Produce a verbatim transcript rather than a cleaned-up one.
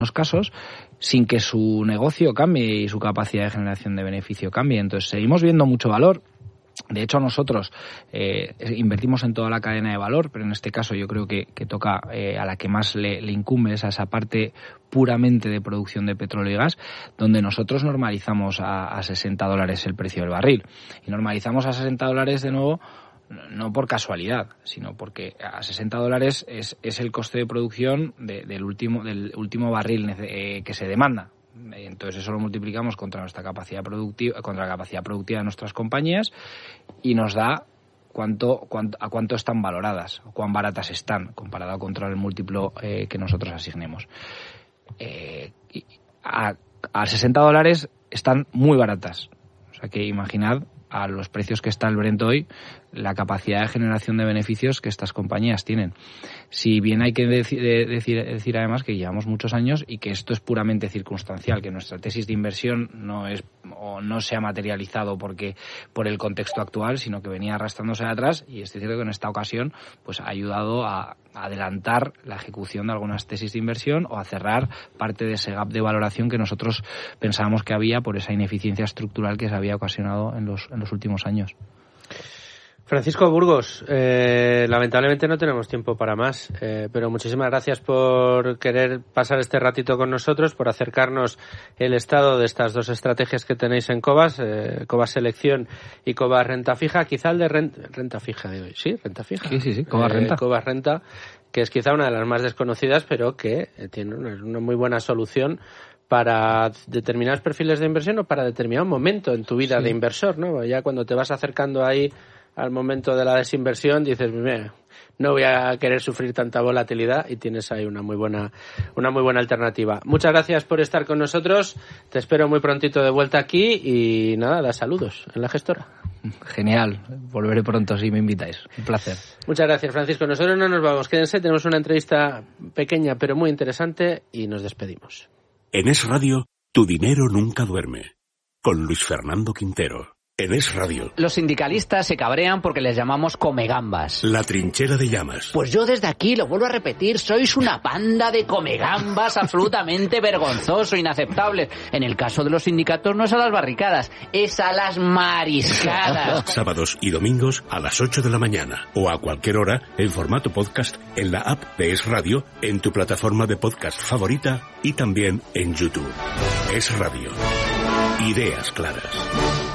casos sin que su negocio cambie y su capacidad de generación de beneficio cambie. Entonces seguimos viendo mucho valor. De hecho, nosotros eh, invertimos en toda la cadena de valor, pero en este caso yo creo que, que toca eh, a la que más le, le incumbe es a esa parte puramente de producción de petróleo y gas, donde nosotros normalizamos a, a sesenta dólares el precio del barril. Y normalizamos a sesenta dólares de nuevo no por casualidad, sino porque a sesenta dólares es, es el coste de producción de, del último del último barril eh, que se demanda. Entonces eso lo multiplicamos contra nuestra capacidad productiva, contra la capacidad productiva de nuestras compañías y nos da cuánto, cuánto a cuánto están valoradas, o cuán baratas están comparado contra el múltiplo eh, que nosotros asignemos. Eh, a, a sesenta dólares están muy baratas. O sea que imaginad a los precios que está el Brent hoy, la capacidad de generación de beneficios que estas compañías tienen. Si bien hay que decir, decir, decir además que llevamos muchos años y que esto es puramente circunstancial, que nuestra tesis de inversión no es o no se ha materializado porque por el contexto actual, sino que venía arrastrándose de atrás, y es cierto que en esta ocasión pues ha ayudado a adelantar la ejecución de algunas tesis de inversión o a cerrar parte de ese gap de valoración que nosotros pensábamos que había por esa ineficiencia estructural que se había ocasionado en los, en los últimos años. Francisco Burgos, eh, lamentablemente no tenemos tiempo para más, eh, pero muchísimas gracias por querer pasar este ratito con nosotros, por acercarnos el estado de estas dos estrategias que tenéis en Cobas, eh, Cobas Selección y Cobas Renta Fija, quizá el de renta, renta fija de hoy, ¿sí? Renta Fija. Sí, sí, sí, Cobas Renta. Eh, Cobas Renta, que es quizá una de las más desconocidas, pero que eh, tiene una, una muy buena solución para determinados perfiles de inversión o para determinado momento en tu vida sí. de inversor, ¿no? Ya cuando te vas acercando ahí al momento de la desinversión dices, mira, no voy a querer sufrir tanta volatilidad, y tienes ahí una muy buena una muy buena alternativa. Muchas gracias por estar con nosotros, te espero muy prontito de vuelta aquí y nada, da saludos en La Gestora. Genial, volveré pronto si me invitáis, un placer. Muchas gracias, Francisco. Nosotros no nos vamos, quédense, tenemos una entrevista pequeña pero muy interesante y nos despedimos. En Es Radio, tu dinero nunca duerme, con Luis Fernando Quintero. En Es Radio. Los sindicalistas se cabrean porque les llamamos comegambas. La trinchera de llamas. Pues yo desde aquí lo vuelvo a repetir, sois una panda de comegambas absolutamente vergonzoso, inaceptable. En el caso de los sindicatos no es a las barricadas, es a las mariscadas. Sábados y domingos a las ocho de la mañana o a cualquier hora en formato podcast en la app de Es Radio, en tu plataforma de podcast favorita y también en YouTube. Es Radio. Ideas claras.